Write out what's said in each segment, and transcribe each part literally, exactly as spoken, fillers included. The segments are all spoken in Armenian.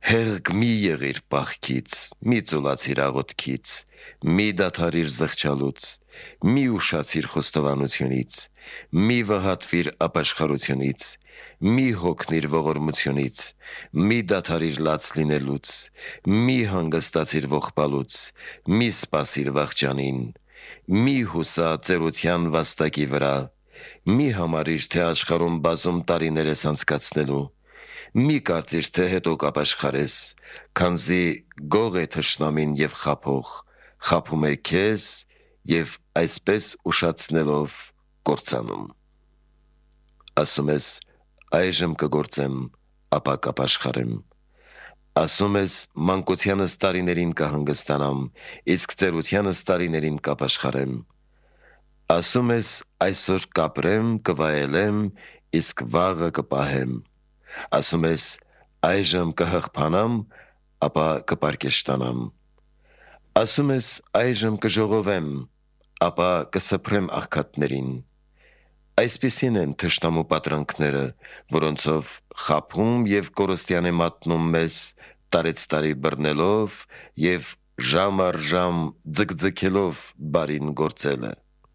Հեղք մի եղիր պահքից, մի ծուլացիր աղոթքից, մի դադարիր զղջալուց, մի ուշացիր խոստովանությունից, մի վհատվիր ապաշխարությունից, մի հոգնիր ողորմությունից, մի դադարիր լաց լինելուց, մի հանգստացիր ողբալուց, մի սպասիր վախճանին, մի հուսա ծերության վաստակի վրա, մի համարիր, թե աշխարհում բազում տարիներ ես անցկացնելու, մի կարծիր, թե հետո կապաշխարես, քանզի գող է թշնամին և խաբող, խաբում է քեզ և այսպես ուշացնելով կործանում։ Ասում ես, այժմ կգործեմ, ապա կապաշխարեմ։ Ասում ես, մանկությանս տարիներին կհանգստանամ, իսկ ծերությանս տարիներին կապաշխարեմ։ Ասում ես, այսօր կապրեմ, կվայելեմ, իսկ վաղը կպահեմ։ Ասում ես, այժմ կհղբանամ, ապա կպարկեշտանամ։ Ասում ես, այժմ կժողովեմ, ապա կսփրեմ աղքատներին։ Այսպիսին են թշնամու պատրանքները, որոնցով խաբում և կորստյան է մատնում մեզ, տարեցտարի բռնելով և ժամ առ ժամ ձգձգելով բարին գործելը։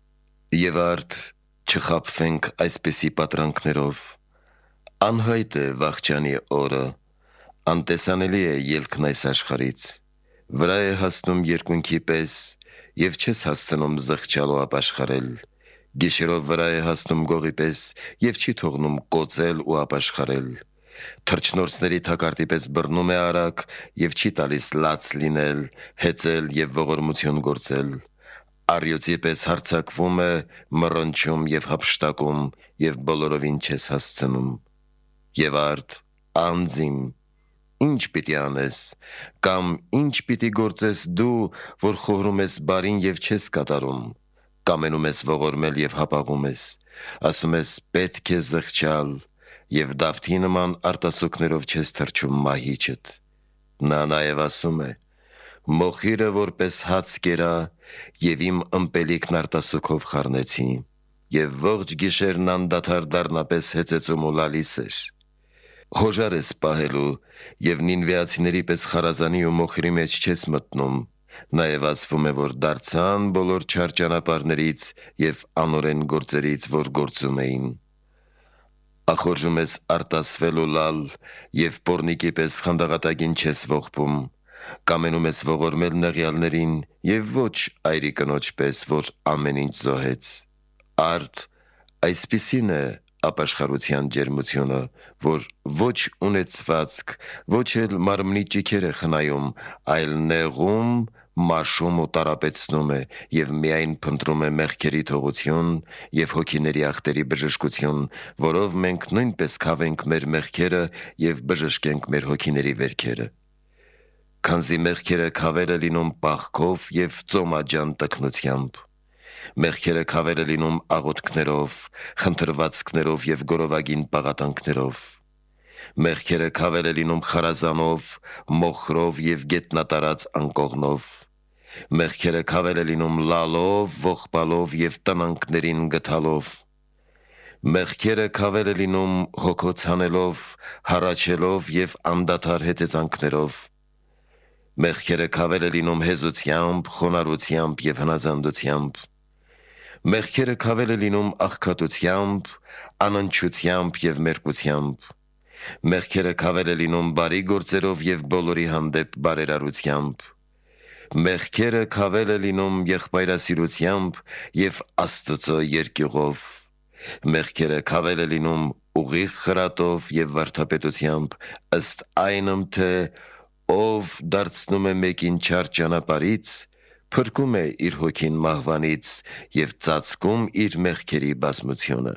Եվ արդ չխաբվենք այսպիսի պատրանքներով։ Անհայտ է վախճանի օրը, անտեսանելի է ելքն այս աշխարհից, վրա է հասնում երկունքի պես և չես հասցնում զղջալ ու ապաշխարել, գիշերով վրա է հասնում գողի պես և չի թողնում կոծել ու ապաշխարել, թռչնորսների թակարդի պես բռնում է արագ և չի տալիս լաց լինել, հեծել և ողորմություն գործել, առյուծի պես հարձակվում է, մռնչում և հափշտակում և բոլորովին չես հասցնում։ Եվ արդ, անձ իմ, ինչ պիտի անես, կամ ինչ պիտի գործես դու, որ խորհում ես բարին և չես կատարում, կամենում ես ողորմել և հապաղում ես, ասում ես պետք է զղջալ և Դավթի նման արտասուքներով չես թռչում մահիճդ։ Նա նաև ասում է. մոխիրը որպես հաց կերա և իմ ըմպելիքն արտասուքով խառնեցի, և ողջ գիշերն անդադար դառնապես հեծեծում ու լալիս էր։ Հոժար ես պահելու և նինվեացիների պես խարազանի ու մոխիրի մեջ չես մտնում, նաև ասվում է, որ դարձան բոլոր չար ճանապարհներից և անօրեն գործերից, որ գործում էին։ Ախորժում ես արտասվել ու լալ և պոռնիկի պես խանդաղատագին չես ողբում, կամենում ես ողորմել նեղյալներին և ոչ այրի կնոջ պես, որ ամեն ինչ զոհեց։ Արդ այսպիսին է ապաշխարության ջերմությունը, որ ոչ ունեցվածք, ոչ էլ մարմնի ճիգեր է խնայում, այլ նեղում, մաշում ու տառապեցնում է և միայն փնտրում է մեղքերի թողություն և հոգիների ախտերի բժշկություն, որով մենք նույնպես քավենք մեր մեղքերը և բժշկենք մեր հոգիների վերքերը։ Քանզի մեղքերը քավել է լինում պաղքով և ծոմաջան տքնությամբ, մեղքերը քավել է լինում աղոթքներով, խնդրվածքներով և գորովագին պաղատանքներով, մեղքերը քավել է լինում խարազանով, մոխրով և գետնատարած անկողնով, մեղքերը քավել է լինում լալով, ողբալով և տնանքներին գթալով, մեղքերը քավել է լինում հոգոց հանելով, հառաչելով և անդադար հեծեծանքներով, մեղքերը քավել է լինում հեզությամբ, խոնարհությամբ և հնազանդությամբ, մեղքերը քավել է լինում աղքատությամբ, անընչությամբ և մերկությամբ, մեղքերը քավել է լինում բարի գործերով և բոլորի հանդեպ բարերարությամբ, մեղքերը քավել է լինում եղբայրասիրությամբ և Աստծո երկյուղով, մեղքերը քավել է լինում ուղիղ խրատով և վարդապետությամբ, ըստ այնմ թե ով դարձնում է մեկին չար ճանապարհից, փրկում է իր հոգին մահվանից և ծածկում իր մեղքերի բազմությունը։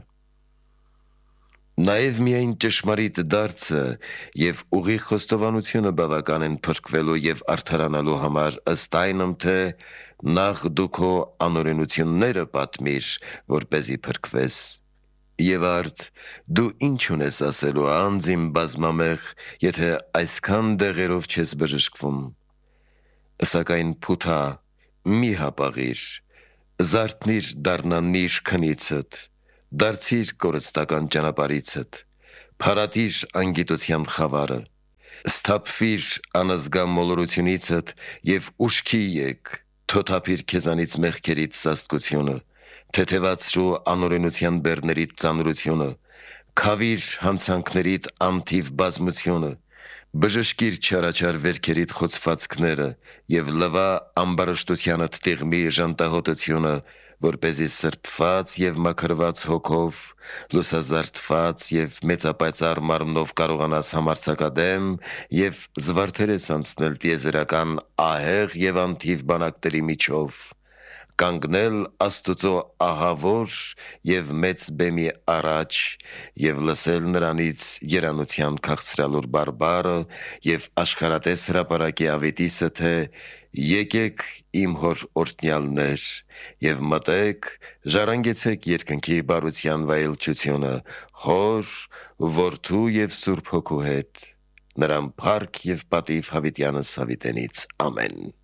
Նաև միայն ճշմարիտ դարձը և ուղիղ խոստովանությունը բավական են փրկվելու և արդարանալու համար, ըստ այնմ թե նախ դու քո անօրենությունները պատմիր, որպեսզի փրկվես։ Եվ արդ, դու ինչ ունես ասելու, անձ իմ բազմամեղ, եթե այսքան դեղերով չես բժշկվում։ Սակայն փութա, մի հապաղիր, զարթնի՛ր դառնա նիր քնիցդ, դարձի՛ր կորստական ճանապարհիցդ, փարատի՛ր անգիտության խավարը, Սթափվիր անազգա մոլորությունիցդ եւ ուշքի եկ, թոթափիր քեզանից մեղքերից սաստկությունը, թեթևացրու անօրենության բեռներիդ ծանրությունը, քավիր հանցանքներիդ անթիվ բազմությունը, բժշկիր չարաչար վերքերիդ խոցվածքները եւ լվա ամբարշտությանդ տիղմի ժանտահոտությունը, որպեսզի սրբված եւ մաքրված հոգով, լուսազարդված եւ մեծապայծառ մարմնով կարողանաս համարձակադեմ եւ զվարթերես անցնել տիեզերական ահեղ եւ անթիվ բանակների միջով, կանգնել Աստուծո ահավոր եւ մեծ բեմի առաջ եւ լսել նրանից երանության քաղցրալուր բարբառը եւ աշխարհատես հրապարակի ավետիսը, թե եկեք իմ հոր օրհնյալներ եւ մտեք, ժառանգեցեք երկնքի բարության վայելչությունը Հոր, Որդու եւ Սուրբ Հոգու հետ, նրան փառք եւ պատիվ հավիտյանս հավիտենից ամեն։